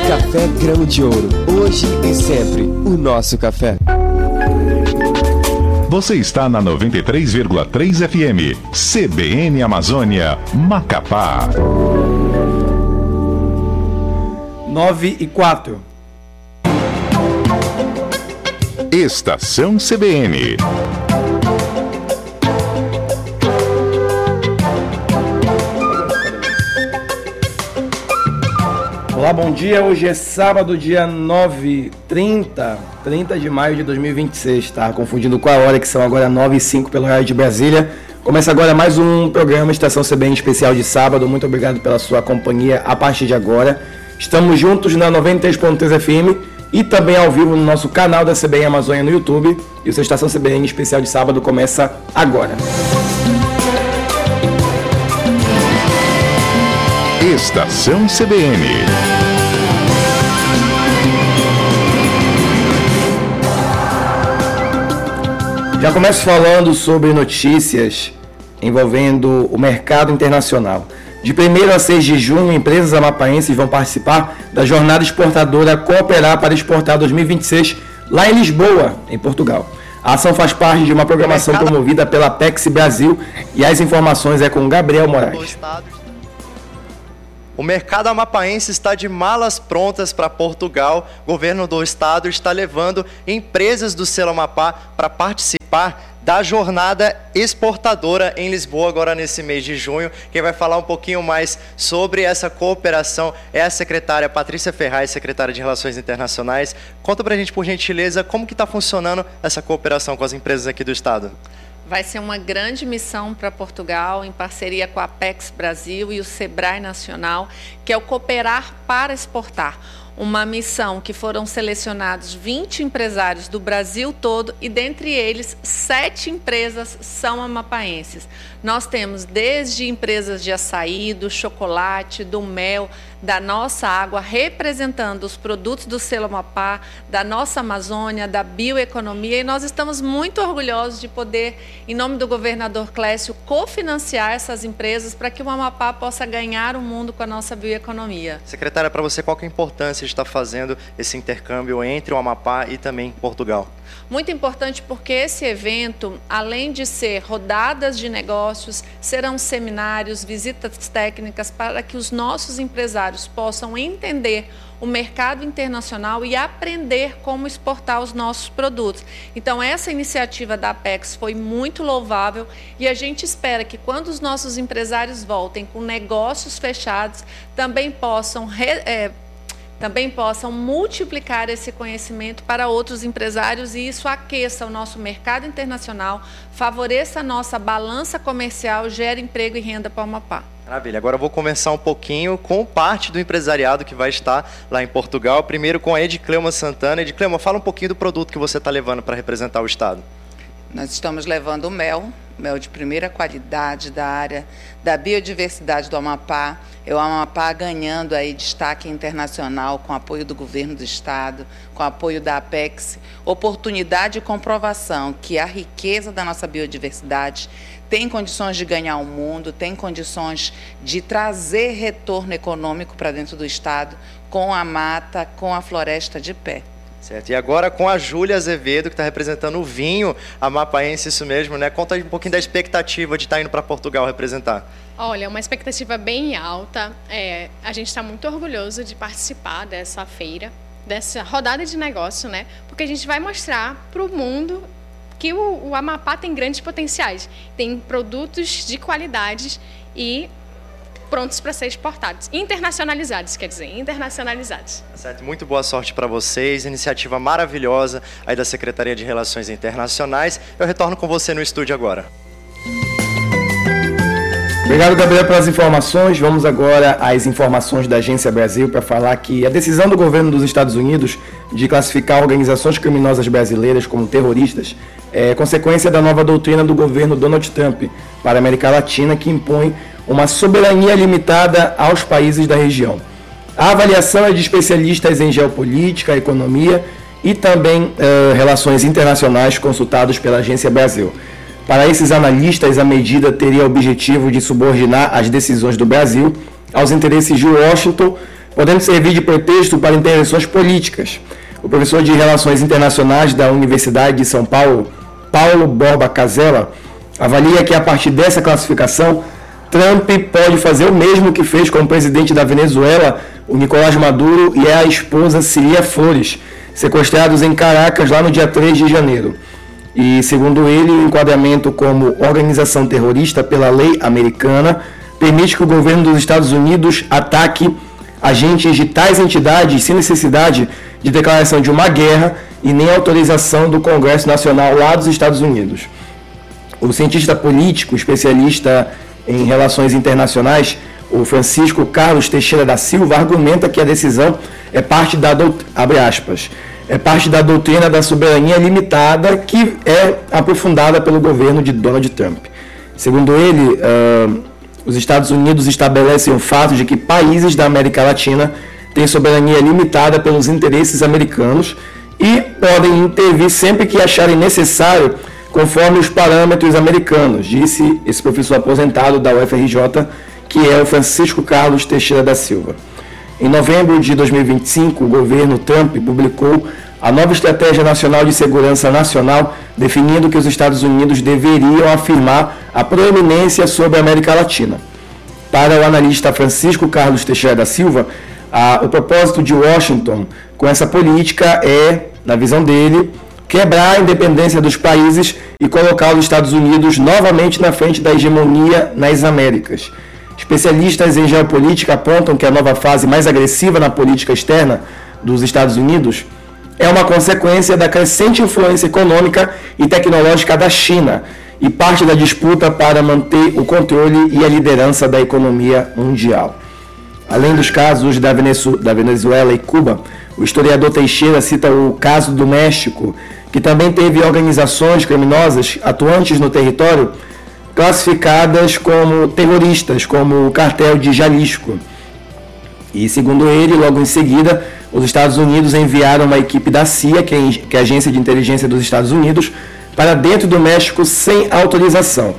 Café Grão de Ouro. Hoje e sempre o nosso café. Você está na 93,3 FM. CBN Amazônia, Macapá. 9:04. Estação CBN. Olá, bom dia. Hoje é sábado, dia 30 de maio de 2026. Tá confundindo com a hora, que são agora 9:05 pelo horário de Brasília. Começa agora mais um programa Estação CBN especial de sábado. Muito obrigado pela sua companhia a partir de agora. Estamos juntos na 93.3 FM e também ao vivo no nosso canal da CBN Amazônia no YouTube. E o seu Estação CBN especial de sábado começa agora. Estação CBN. Já começo falando sobre notícias envolvendo o mercado internacional. De 1º a 6 de junho, empresas amapaenses vão participar da jornada exportadora Cooperar para Exportar 2026, lá em Lisboa, em Portugal. A ação faz parte de uma programação promovida pela Apex Brasil e as informações é com Gabriel Moraes. O mercado amapaense está de malas prontas para Portugal. O governo do estado está levando empresas do selo Amapá para participar da jornada exportadora em Lisboa, agora nesse mês de junho. Quem vai falar um pouquinho mais sobre essa cooperação é a secretária Patrícia Ferraz, secretária de Relações Internacionais. Conta para a gente, por gentileza, como que está funcionando essa cooperação com as empresas aqui do estado. Vai ser uma grande missão para Portugal, em parceria com a Apex Brasil e o Sebrae Nacional, que é o Cooperar para Exportar. Uma missão que foram selecionados 20 empresários do Brasil todo e, dentre eles, 7 empresas são amapaenses. Nós temos desde empresas de açaí, do chocolate, do mel, da nossa água, representando os produtos do selo Amapá, da nossa Amazônia, da bioeconomia, e nós estamos muito orgulhosos de poder, em nome do governador Clécio, cofinanciar essas empresas para que o Amapá possa ganhar o mundo com a nossa bioeconomia. Secretária, para você, qual que é a importância de estar fazendo esse intercâmbio entre o Amapá e também Portugal? Muito importante porque esse evento, além de ser rodadas de negócios, serão seminários, visitas técnicas para que os nossos empresários possam entender o mercado internacional e aprender como exportar os nossos produtos. Então, essa iniciativa da Apex foi muito louvável e a gente espera que quando os nossos empresários voltem com negócios fechados, também possam multiplicar esse conhecimento para outros empresários e isso aqueça o nosso mercado internacional, favoreça a nossa balança comercial, gere emprego e renda para o Amapá. Maravilha, agora eu vou conversar um pouquinho com parte do empresariado que vai estar lá em Portugal, primeiro com a Edicleuma Santana. Edicleuma, fala um pouquinho do produto que você está levando para representar o estado. Nós estamos levando mel de primeira qualidade da área da biodiversidade do Amapá. É o Amapá ganhando aí destaque internacional com apoio do governo do estado, com apoio da Apex, oportunidade e comprovação que a riqueza da nossa biodiversidade tem condições de ganhar o mundo, tem condições de trazer retorno econômico para dentro do estado com a mata, com a floresta de pé. Certo. E agora com a Júlia Azevedo, que está representando o vinho amapaense, isso mesmo, né? Conta um pouquinho da expectativa de estar indo para Portugal representar. Olha, uma expectativa bem alta. A gente está muito orgulhoso de participar dessa feira, dessa rodada de negócio, né? Porque a gente vai mostrar para o mundo que o Amapá tem grandes potenciais. Tem produtos de qualidade e prontos para ser exportados. Internacionalizados. Certo, muito boa sorte para vocês, iniciativa maravilhosa aí da Secretaria de Relações Internacionais. Eu retorno com você no estúdio agora. Obrigado, Gabriel, pelas informações. Vamos agora às informações da Agência Brasil para falar que a decisão do governo dos Estados Unidos de classificar organizações criminosas brasileiras como terroristas é consequência da nova doutrina do governo Donald Trump para a América Latina, que impõe uma soberania limitada aos países da região. A avaliação é de especialistas em geopolítica, economia e também relações internacionais consultados pela Agência Brasil. Para esses analistas, a medida teria o objetivo de subordinar as decisões do Brasil aos interesses de Washington, podendo servir de pretexto para intervenções políticas. O professor de Relações Internacionais da Universidade de São Paulo, Paulo Borba Casella, avalia que a partir dessa classificação, Trump pode fazer o mesmo que fez com o presidente da Venezuela, o Nicolás Maduro, e a esposa Cilia Flores, sequestrados em Caracas lá no dia 3 de janeiro. E, segundo ele, o enquadramento como organização terrorista pela lei americana permite que o governo dos Estados Unidos ataque agentes de tais entidades sem necessidade de declaração de uma guerra e nem autorização do Congresso Nacional lá dos Estados Unidos. O cientista político, especialista em relações internacionais, o Francisco Carlos Teixeira da Silva, argumenta que a decisão é parte da, abre aspas, é parte da doutrina da soberania limitada que é aprofundada pelo governo de Donald Trump. Segundo ele, os Estados Unidos estabelecem o fato de que países da América Latina têm soberania limitada pelos interesses americanos e podem intervir sempre que acharem necessário, conforme os parâmetros americanos, disse esse professor aposentado da UFRJ, que é o Francisco Carlos Teixeira da Silva. Em novembro de 2025, o governo Trump publicou a nova Estratégia Nacional de Segurança Nacional, definindo que os Estados Unidos deveriam afirmar a proeminência sobre a América Latina. Para o analista Francisco Carlos Teixeira da Silva, o propósito de Washington com essa política é, na visão dele, quebrar a independência dos países e colocar os Estados Unidos novamente na frente da hegemonia nas Américas. Especialistas em geopolítica apontam que a nova fase mais agressiva na política externa dos Estados Unidos é uma consequência da crescente influência econômica e tecnológica da China e parte da disputa para manter o controle e a liderança da economia mundial. Além dos casos da Venezuela e Cuba, o historiador Teixeira cita o caso do México, que também teve organizações criminosas atuantes no território classificadas como terroristas, como o cartel de Jalisco. E, segundo ele, logo em seguida, os Estados Unidos enviaram uma equipe da CIA, que é a Agência de Inteligência dos Estados Unidos, para dentro do México sem autorização.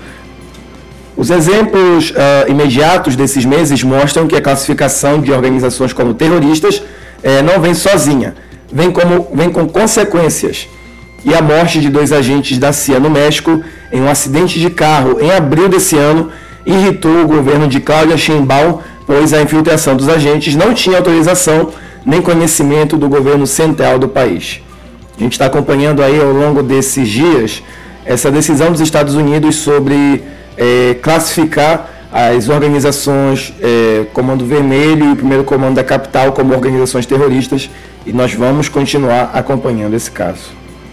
Os exemplos imediatos desses meses mostram que a classificação de organizações como terroristas não vem sozinha, vem com consequências. E a morte de 2 agentes da CIA no México em um acidente de carro em abril desse ano irritou o governo de Claudia Sheinbaum, pois a infiltração dos agentes não tinha autorização nem conhecimento do governo central do país. A gente está acompanhando aí ao longo desses dias essa decisão dos Estados Unidos sobre classificar as organizações Comando Vermelho e o Primeiro Comando da Capital como organizações terroristas, e nós vamos continuar acompanhando esse caso.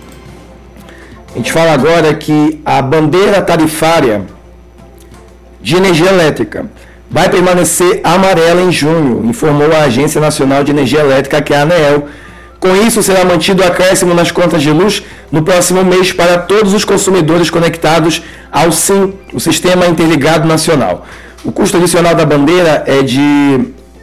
A gente fala agora que a bandeira tarifária de energia elétrica vai permanecer amarela em junho, informou a Agência Nacional de Energia Elétrica, que é a ANEEL. Com isso, será mantido o acréscimo nas contas de luz no próximo mês para todos os consumidores conectados ao SIM, o Sistema Interligado Nacional. O custo adicional da bandeira é de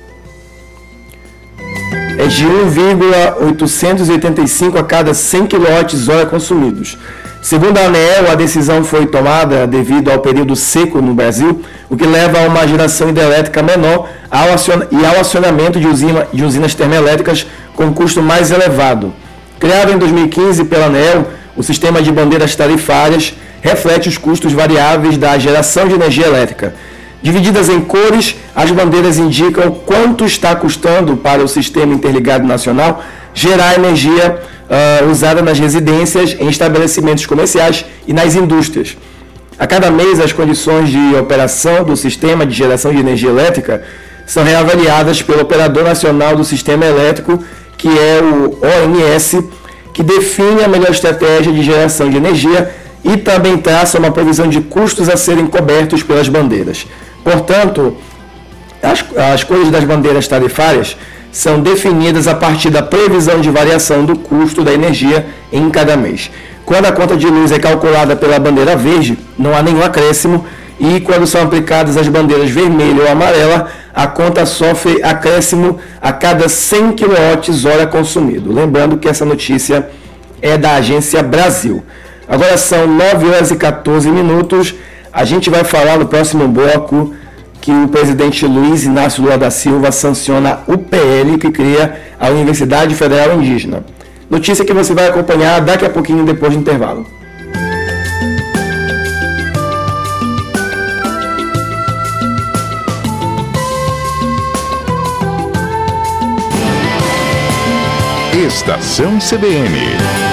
1,885 a cada 100 kWh consumidos. Segundo a ANEEL, a decisão foi tomada devido ao período seco no Brasil, o que leva a uma geração hidrelétrica menor e ao acionamento de usinas termoelétricas com custo mais elevado. Criado em 2015 pela ANEEL, o sistema de bandeiras tarifárias reflete os custos variáveis da geração de energia elétrica. Divididas em cores, as bandeiras indicam quanto está custando para o Sistema Interligado Nacional gerar energia usada nas residências, em estabelecimentos comerciais e nas indústrias. A cada mês, as condições de operação do sistema de geração de energia elétrica são reavaliadas pelo Operador Nacional do Sistema Elétrico, que é o ONS, que define a melhor estratégia de geração de energia e também traça uma previsão de custos a serem cobertos pelas bandeiras. Portanto, as cores das bandeiras tarifárias são definidas a partir da previsão de variação do custo da energia em cada mês. Quando a conta de luz é calculada pela bandeira verde, não há nenhum acréscimo, e quando são aplicadas as bandeiras vermelha ou amarela, a conta sofre acréscimo a cada 100 kWh consumido. Lembrando que essa notícia é da Agência Brasil. Agora são 9h14. A gente vai falar no próximo bloco que o presidente Luiz Inácio Lula da Silva sanciona o PL que cria a Universidade Federal Indígena. Notícia que você vai acompanhar daqui a pouquinho depois do intervalo. Estação CBN.